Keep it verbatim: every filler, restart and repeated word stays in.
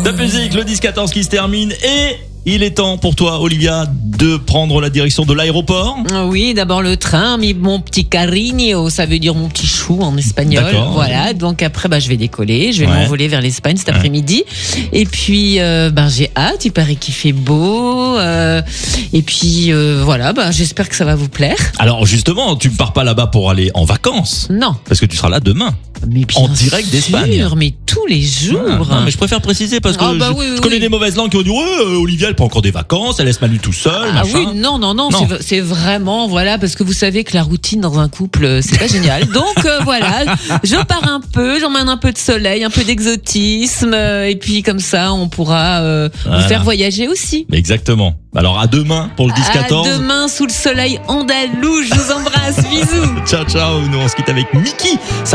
Top Music, le dix quatorze qui se termine et il est temps pour toi, Olivia, de prendre la direction de l'aéroport. Oui, d'abord le train, mi- mon petit cariño, ça veut dire mon petit chou en espagnol. D'accord. Voilà, donc après, bah, je vais décoller, je vais Ouais. m'envoler vers l'Espagne cet après-midi. Et puis, euh, bah, j'ai hâte, il paraît qu'il fait beau. Euh, et puis, euh, voilà, bah, j'espère que ça va vous plaire. Alors justement, tu ne pars pas là-bas pour aller en vacances, Non, parce que tu seras là demain. mais bien En direct d'Espagne. sûr, mais tous les jours. Ah, non, mais je préfère préciser parce que Ah, bah je, oui, oui, je connais oui. des mauvaises langues qui ont dit ouais, euh, Olivia elle prend encore des vacances, elle laisse Manu tout seul. Ah machin. oui, non, non, non, Non. c'est, c'est vraiment, voilà, parce que vous savez que la routine dans un couple, euh, c'est pas génial. Donc euh, voilà, je pars un peu, j'emmène un peu de soleil, un peu d'exotisme, euh, et puis comme ça, on pourra euh, Voilà. vous faire voyager aussi. Exactement. Alors à demain pour le dix quatorze. À demain sous le soleil andalou, je vous embrasse, bisous. Ciao ciao, nous on se quitte avec Mickey.